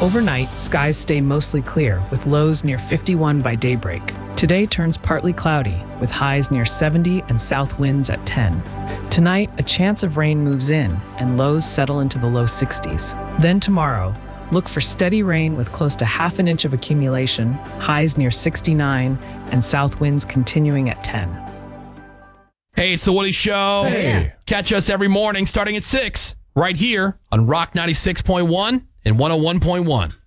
Overnight, skies stay mostly clear, with lows near 51 by daybreak. Today turns partly cloudy, with highs near 70 and south winds at 10. Tonight, a chance of rain moves in, and lows settle into the low 60s. Then tomorrow, look for steady rain with close to half an inch of accumulation, highs near 69, and south winds continuing at 10. Hey, it's The Woody Show. Hey. Catch us every morning starting at 6, right here on Rock 96.1 and 101.1.